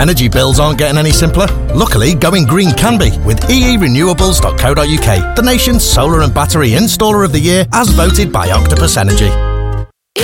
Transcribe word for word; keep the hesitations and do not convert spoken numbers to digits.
Energy bills aren't getting any simpler. Luckily, going green can be with e e renewables dot co dot u k, the nation's solar and battery installer of the year as voted by Octopus Energy.